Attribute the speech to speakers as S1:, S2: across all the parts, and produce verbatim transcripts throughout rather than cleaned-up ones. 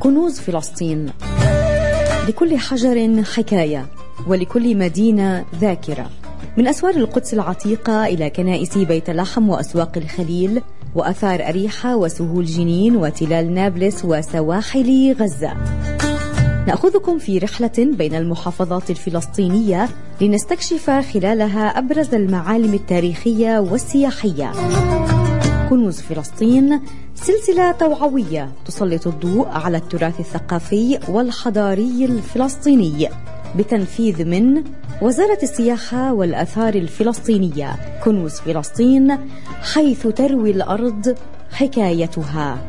S1: كنوز فلسطين. لكل حجر حكاية، ولكل مدينة ذاكرة. من أسوار القدس العتيقة إلى كنائس بيت لحم وأسواق الخليل وأثار أريحة وسهول جنين وتلال نابلس وسواحل غزة. نأخذكم في رحلة بين المحافظات الفلسطينية لنستكشف خلالها أبرز المعالم التاريخية والسياحية. كنوز فلسطين سلسلة توعوية تسلط الضوء على التراث الثقافي والحضاري الفلسطيني بتنفيذ من وزارة السياحة والآثار الفلسطينية. كنوز فلسطين، حيث تروي الأرض حكايتها.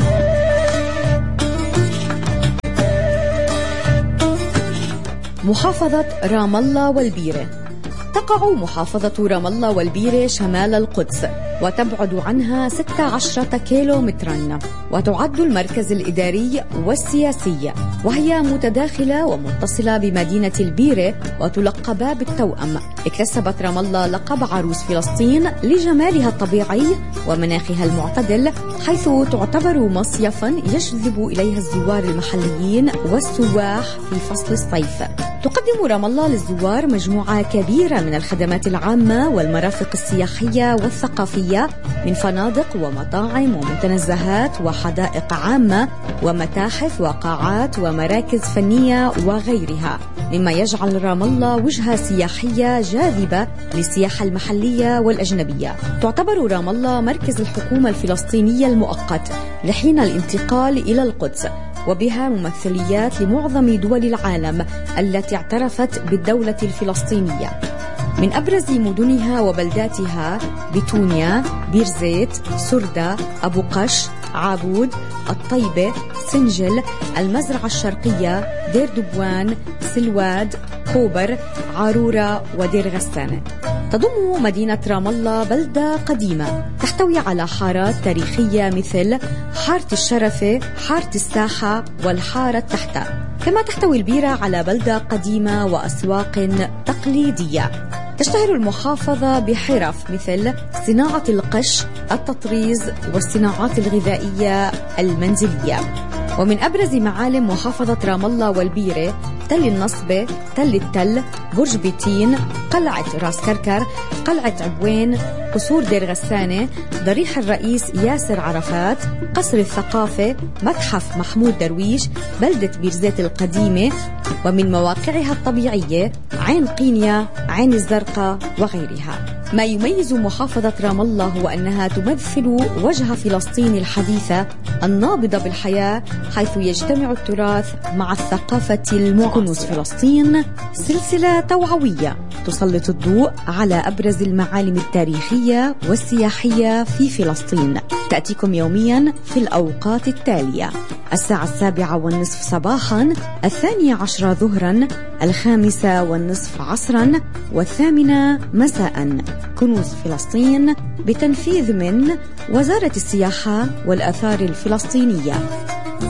S1: محافظة رام الله والبيرة. تقع محافظة رام الله والبيرة شمال القدس، وتبعد عنها ستة عشر كيلو مترا، وتعد المركز الإداري والسياسي، وهي متداخلة ومتصلة بمدينة البيرة وتلقبا بالتوأم. اكتسبت رام الله لقب عروس فلسطين لجمالها الطبيعي ومناخها المعتدل، حيث تعتبر مصيفا يجذب إليها الزوار المحليين والسواح في فصل الصيف. تقدم رام الله للزوار مجموعة كبيرة من الخدمات العامة والمرافق السياحية والثقافية، من فنادق ومطاعم ومتنزهات وحدائق عامة ومتاحف وقاعات ومراكز فنية وغيرها، مما يجعل رام الله وجهة سياحية جاذبة للسياحة المحلية والأجنبية. تعتبر رام الله مركز الحكومة الفلسطينية المؤقت لحين الانتقال إلى القدس، وبها ممثليات لمعظم دول العالم التي اعترفت بالدولة الفلسطينية. من أبرز مدنها وبلداتها بتونيا، بير زيت، سردة، أبو قش، عابود، الطيبة، سنجل، المزرعة الشرقية، دير دبوان، سلواد، كوبر، عارورة ودير غسانة. تضم مدينة رام الله بلدة قديمة تحتوي على حارات تاريخية مثل حارة الشرفة، حارة الساحة، والحارة التحتة. كما تحتوي البيرة على بلدة قديمة وأسواق تقليدية. تشتهر المحافظة بحرف مثل صناعة القش، التطريز، والصناعات الغذائية المنزلية. ومن أبرز معالم محافظة رام الله والبيرة تل النصبة، تل التل، برج بيتين، قلعة راس كركر، قلعة عبوين، قصور دير غسانة، ضريح الرئيس ياسر عرفات، قصر الثقافة، متحف محمود درويش، بلدة بير زيت القديمة. ومن مواقعها الطبيعية عين قينيا، عين الزرقاء وغيرها. ما يميز محافظة رام الله هو أنها تمثل وجه فلسطين الحديثة النابضة بالحياة، حيث يجتمع التراث مع الثقافة المعاصرة. كنوز فلسطين سلسلة توعوية تسلط الضوء على أبرز المعالم التاريخية والسياحية في فلسطين. تأتيكم يوميا في الأوقات التالية: الساعة السابعة والنصف صباحا، الثانية عشرة ظهرا، الخامسة والنصف عصرا، والثامنة مساء. كنوز فلسطين بتنفيذ من وزارة السياحة والآثار الفلسطينية.